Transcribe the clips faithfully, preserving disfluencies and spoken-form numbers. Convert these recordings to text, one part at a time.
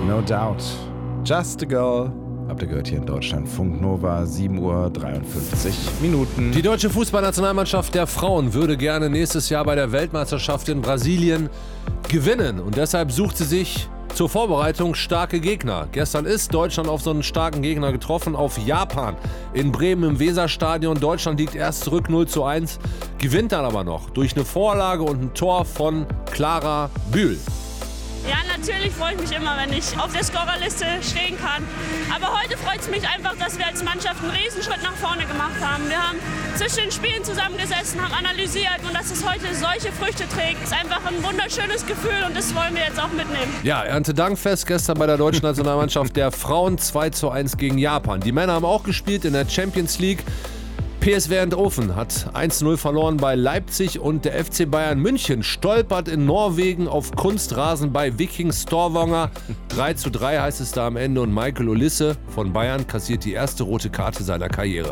No Doubt. Just a Girl. Habt ihr gehört hier in Deutschland. Funk Nova, sieben Uhr dreiundfünfzig Minuten. Die deutsche Fußballnationalmannschaft der Frauen würde gerne nächstes Jahr bei der Weltmeisterschaft in Brasilien gewinnen. Und deshalb sucht sie sich zur Vorbereitung starke Gegner. Gestern ist Deutschland auf so einen starken Gegner getroffen, auf Japan in Bremen im Weserstadion. Deutschland liegt erst zurück null zu eins, gewinnt dann aber noch durch eine Vorlage und ein Tor von Clara Bühl. Ja, natürlich freue ich mich immer, wenn ich auf der Scorerliste stehen kann. Aber heute freut es mich einfach, dass wir als Mannschaft einen Riesenschritt nach vorne gemacht haben. Wir haben zwischen den Spielen zusammengesessen, haben analysiert und dass es heute solche Früchte trägt, ist einfach ein wunderschönes Gefühl und das wollen wir jetzt auch mitnehmen. Ja, Erntedankfest gestern bei der deutschen Nationalmannschaft der Frauen zwei zu eins gegen Japan. Die Männer haben auch gespielt in der Champions League. P S V Eindhoven hat eins zu null verloren bei Leipzig und der F C Bayern München stolpert in Norwegen auf Kunstrasen bei Viking Stavanger. drei zu drei heißt es da am Ende und Michael Olise von Bayern kassiert die erste rote Karte seiner Karriere.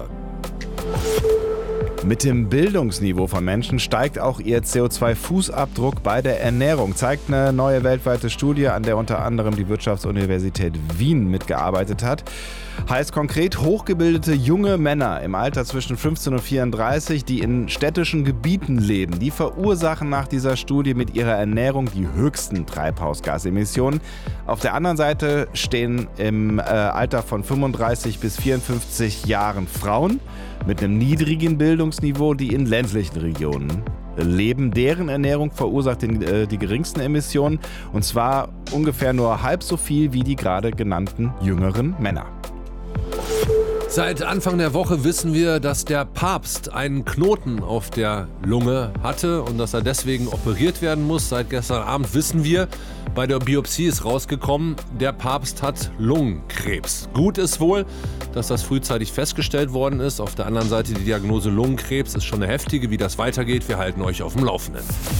Mit dem Bildungsniveau von Menschen steigt auch ihr C O zwei Fußabdruck bei der Ernährung, zeigt eine neue weltweite Studie, an der unter anderem die Wirtschaftsuniversität Wien mitgearbeitet hat. Heißt konkret, hochgebildete junge Männer im Alter zwischen fünfzehn und vierunddreißig, die in städtischen Gebieten leben, die verursachen nach dieser Studie mit ihrer Ernährung die höchsten Treibhausgasemissionen. Auf der anderen Seite stehen im äh, Alter von fünfunddreißig bis vierundfünfzig Jahren Frauen mit einem niedrigen Bildungsniveau, die in ländlichen Regionen leben. Deren Ernährung verursacht den, äh, die geringsten Emissionen und zwar ungefähr nur halb so viel wie die gerade genannten jüngeren Männer. Seit Anfang der Woche wissen wir, dass der Papst einen Knoten auf der Lunge hatte und dass er deswegen operiert werden muss. Seit gestern Abend wissen wir, bei der Biopsie ist rausgekommen, der Papst hat Lungenkrebs. Gut ist wohl, dass das frühzeitig festgestellt worden ist. Auf der anderen Seite die Diagnose Lungenkrebs ist schon eine heftige. Wie das weitergeht, wir halten euch auf dem Laufenden.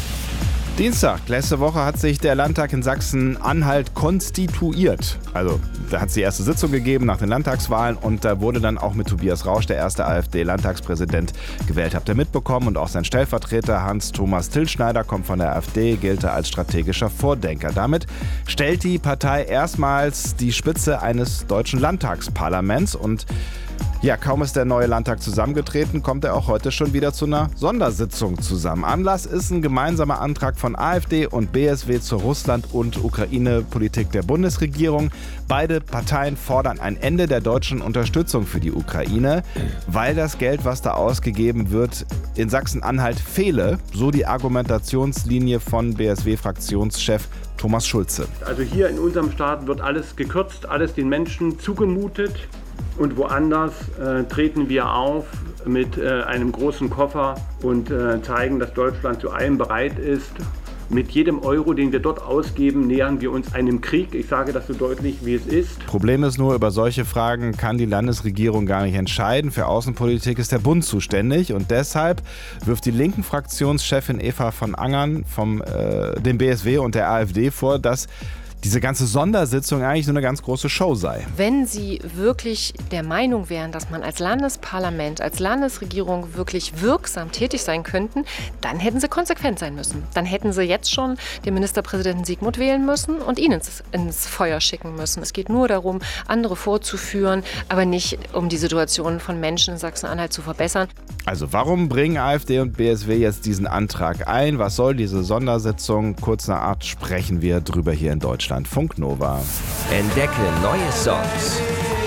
Dienstag, letzte Woche, hat sich der Landtag in Sachsen-Anhalt konstituiert. Also da hat es die erste Sitzung gegeben nach den Landtagswahlen und da wurde dann auch mit Tobias Rausch, der erste AfD-Landtagspräsident, gewählt. Habt ihr mitbekommen? Und auch sein Stellvertreter Hans-Thomas Tillschneider kommt von der AfD, gilt als strategischer Vordenker. Damit stellt die Partei erstmals die Spitze eines deutschen Landtagsparlaments und ja, kaum ist der neue Landtag zusammengetreten, kommt er auch heute schon wieder zu einer Sondersitzung zusammen. Anlass ist ein gemeinsamer Antrag von AfD und B S W zur Russland- und Ukraine-Politik der Bundesregierung. Beide Parteien fordern ein Ende der deutschen Unterstützung für die Ukraine, weil das Geld, was da ausgegeben wird, in Sachsen-Anhalt fehle, so die Argumentationslinie von B S W-Fraktionschef Thomas Schulze. Also hier in unserem Staat wird alles gekürzt, alles den Menschen zugemutet. Und woanders äh, treten wir auf mit äh, einem großen Koffer und äh, zeigen, dass Deutschland zu allem bereit ist. Mit jedem Euro, den wir dort ausgeben, nähern wir uns einem Krieg. Ich sage das so deutlich, wie es ist. Problem ist nur, über solche Fragen kann die Landesregierung gar nicht entscheiden. Für Außenpolitik ist der Bund zuständig. Und deshalb wirft die linken Fraktionschefin Eva von Angern vom äh, dem B S W und der AfD vor, dass diese ganze Sondersitzung eigentlich nur eine ganz große Show sei. Wenn Sie wirklich der Meinung wären, dass man als Landesparlament, als Landesregierung wirklich wirksam tätig sein könnten, dann hätten Sie konsequent sein müssen. Dann hätten Sie jetzt schon den Ministerpräsidenten Sigmund wählen müssen und ihn ins, ins Feuer schicken müssen. Es geht nur darum, andere vorzuführen, aber nicht um die Situation von Menschen in Sachsen-Anhalt zu verbessern. Also warum bringen AfD und B S W jetzt diesen Antrag ein? Was soll diese Sondersitzung? Kurz nach acht sprechen wir drüber hier in Deutschland. Funk Nova. Entdecke neue Songs.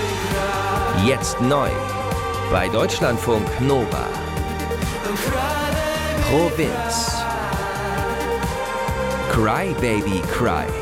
Jetzt neu bei Deutschlandfunk Nova. Provinz. Cry Baby Cry.